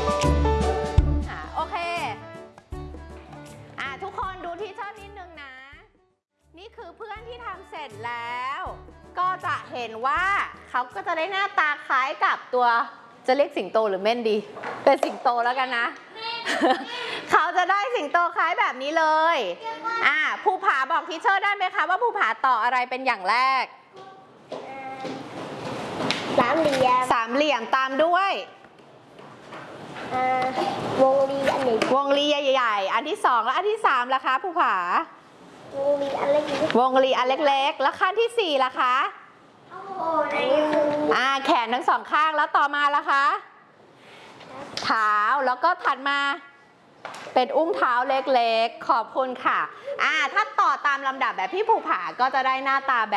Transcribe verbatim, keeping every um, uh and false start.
อ่ะโอเคอ่ะทุกคนดูที่เชอร์นิดนึงนะ นี่คือเพื่อนที่ทำเสร็จแล้ว ก็จะเห็นว่าเขาก็จะได้หน้าตาคล้ายกับตัวจะเรียกสิงโตหรือเม่นดี เป็นสิงโตแล้วกันนะ เขาจะได้สิงโตคล้ายแบบนี้เลยอ่ะภูผาบอกทีเชอร์ได้ไหมคะว่าภูผาต่ออะไรเป็นอย่างแรกสามเหลี่ยมสามเหลี่ยมตามด้วยวงรีอันหนึ่งวงรีใหญ่ๆอันที่สองแล้วอันที่สามล่ะคะภูผาวงรีอันเล็กวงรีอันเล็กๆแล้วขั้นที่สี่ล่ะคะโอ้อันนี้คืออ่าแขนทั้งสองข้างแล้วต่อมาล่ะคะเท้าแล้วก็ถัดมาเป็นอุ้งเท้าเล็กๆขอบคุณค่ะอ่าถ้าต่อตามลำดับแบบพี่ภูผาก็จะได้หน้าตาแบบ